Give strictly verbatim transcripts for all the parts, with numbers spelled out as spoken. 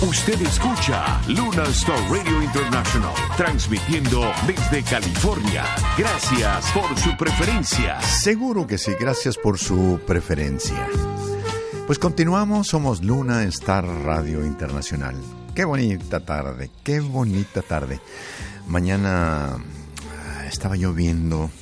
Usted escucha Luna Star Radio International, transmitiendo desde California. Gracias por su preferencia. Seguro que sí, gracias por su preferencia. Pues continuamos, somos Luna Star Radio Internacional. Qué bonita tarde, qué bonita tarde. Mañana estaba yo viendo...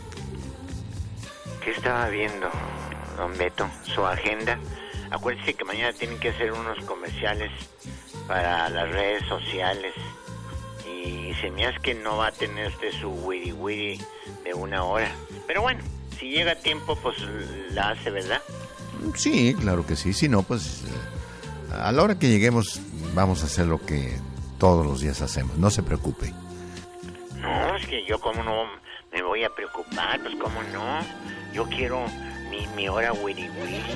¿Qué estaba viendo, don Beto? Su agenda. Acuérdese que mañana tienen que hacer unos comerciales para las redes sociales y se me hace que no va a tener usted su wiri wiri de una hora. Pero bueno, si llega a tiempo, pues la hace, ¿verdad? Sí, claro que sí. Si no, pues a la hora que lleguemos vamos a hacer lo que todos los días hacemos. No se preocupe. No, es que yo como no me voy a preocupar, pues cómo no. Yo quiero mi, mi hora wiri wiri.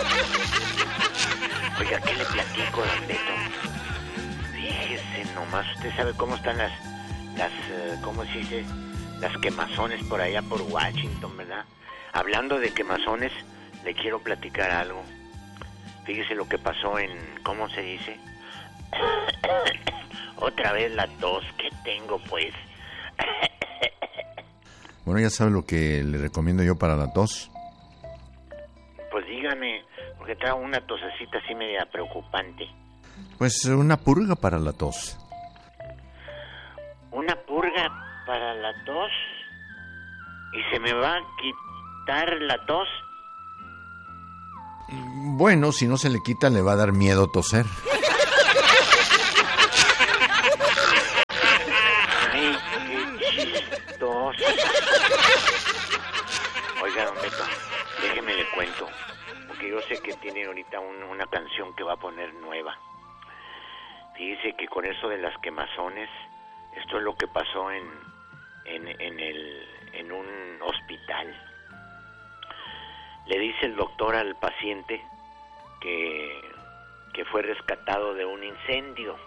Oiga, ¿qué le platico, don Beto? Fíjese nomás, usted sabe cómo están las, las, uh, ¿cómo se dice? Las quemazones por allá por Washington, ¿verdad? Hablando de quemazones, le quiero platicar algo. Fíjese lo que pasó en, ¿cómo se dice? Otra vez la tos que tengo, pues. Bueno, ya sabe lo que le recomiendo yo para la tos. Pues dígame, porque traigo una tosecita así media preocupante. Pues una purga para la tos. ¿Una purga para la tos? ¿Y se me va a quitar la tos? Bueno, si no se le quita, le va a dar miedo toser. Ay, qué chistoso. Oiga, don Beto, déjeme le cuento, porque yo sé que tiene ahorita un, una canción que va a poner nueva. Fíjese que con eso de las quemazones, esto es lo que pasó en, en, en, el, en un hospital. Le dice el doctor al paciente que, que fue rescatado de un incendio.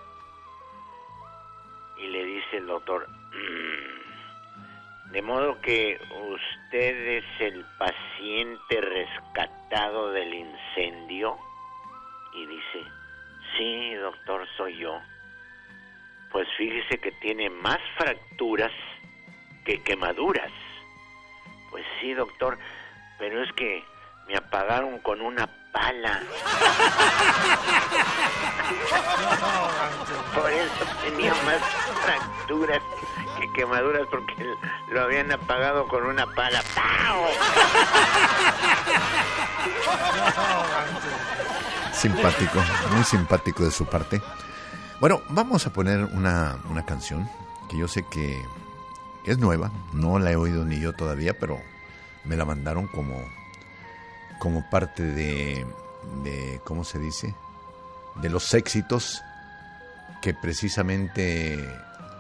Y le dice el doctor, mmm, de modo que usted es el paciente rescatado del incendio. Y dice, sí, doctor, soy yo. Pues fíjese que tiene más fracturas que quemaduras. Pues sí, doctor, pero es que me apagaron con una pala. Por eso tenía más fracturas que quemaduras, porque lo habían apagado con una pala. ¡Pau! Simpático, muy simpático de su parte. Bueno, vamos a poner una, una canción que yo sé que es nueva, no la he oído ni yo todavía, pero me la mandaron como, como parte de, de, ¿cómo se dice? De los éxitos que precisamente eh,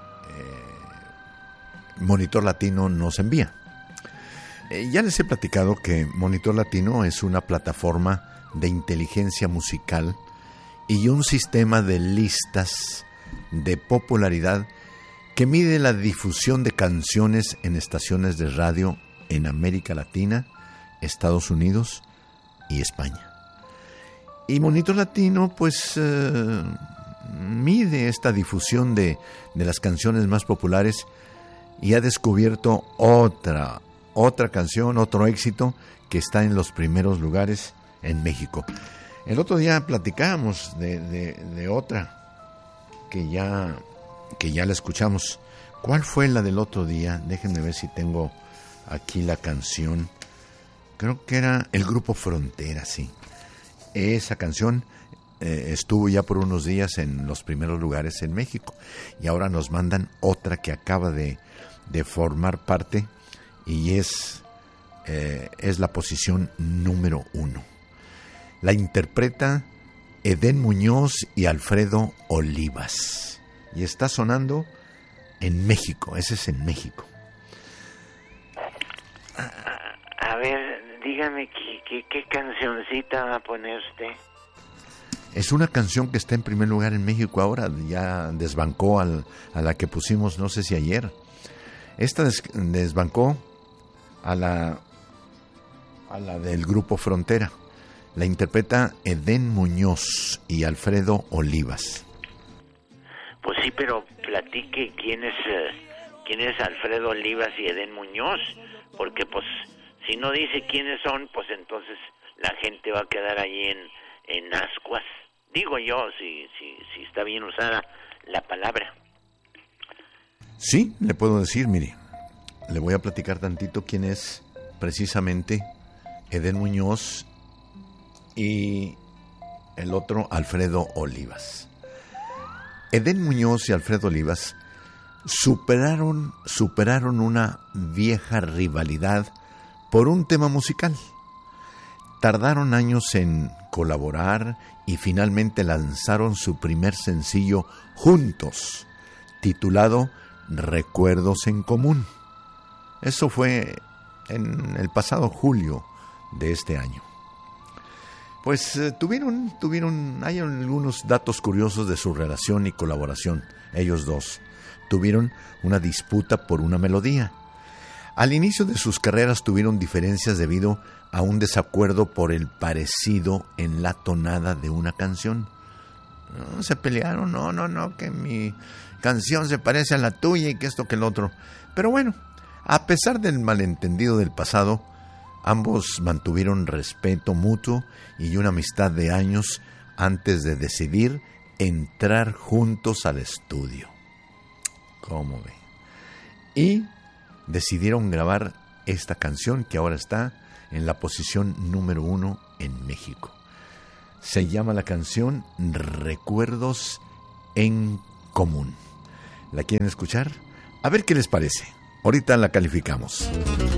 Monitor Latino nos envía. Eh, ya les he platicado que Monitor Latino es una plataforma de inteligencia musical y un sistema de listas de popularidad que mide la difusión de canciones en estaciones de radio en América Latina, Estados Unidos y España. Y Monitor Latino pues eh, mide esta difusión de, de las canciones más populares y ha descubierto otra, otra canción, otro éxito que está en los primeros lugares en México. El otro día platicábamos de, de, de otra que ya, que ya la escuchamos. ¿Cuál fue la del otro día? Déjenme ver si tengo aquí la canción. Creo que era el grupo Frontera, sí. Esa canción eh, estuvo ya por unos días en los primeros lugares en México. Y ahora nos mandan otra que acaba de, de formar parte y es, eh, es la posición número uno. La interpreta Edén Muñoz y Alfredo Olivas. Y está sonando en México. Ese es en México. A, a ver, dígame ¿qué, qué, qué cancioncita va a poner usted. Es una canción que está en primer lugar en México ahora. Ya desbancó al, a la que pusimos, no sé si ayer. Esta des, desbancó a la, a la del grupo Frontera. La interpreta Edén Muñoz y Alfredo Olivas. Pues sí, pero platique quién es, eh, quién es Alfredo Olivas y Edén Muñoz, porque pues si no dice quiénes son, pues entonces la gente va a quedar ahí en, en ascuas. Digo yo, si, si, si está bien usada la palabra. Sí, le puedo decir, mire, le voy a platicar tantito quién es precisamente Edén Muñoz y el otro Alfredo Olivas. Edén Muñoz y Alfredo Olivas superaron, superaron una vieja rivalidad por un tema musical. Tardaron años en colaborar y finalmente lanzaron su primer sencillo juntos, titulado Recuerdos en Común. Eso fue en el pasado julio de este año. Pues eh, tuvieron, tuvieron, hay algunos datos curiosos de su relación y colaboración. Ellos dos tuvieron una disputa por una melodía. Al inicio de sus carreras tuvieron diferencias debido a un desacuerdo por el parecido en la tonada de una canción. No, se pelearon, no, no, no, que mi canción se parece a la tuya y que esto que el otro. Pero bueno, a pesar del malentendido del pasado, ambos mantuvieron respeto mutuo y una amistad de años antes de decidir entrar juntos al estudio. ¿Cómo ve? Y decidieron grabar esta canción que ahora está en la posición número uno en México. Se llama la canción Recuerdos en Común. ¿La quieren escuchar? A ver qué les parece. Ahorita la calificamos.